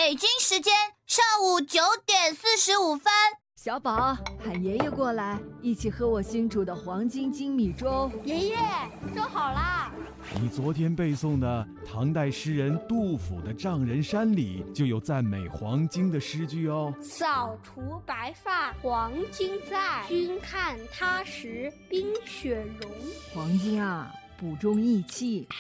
北京时间上午9:45。 小宝，喊爷爷过来，一起喝我新煮的黄金精米粥。 爷爷，粥好啦！ 你昨天背诵的唐代诗人杜甫的《丈人山》里就有赞美黄金的诗句哦。 扫除白发黄金在，君看他时冰雪融。 黄金啊，补中益气。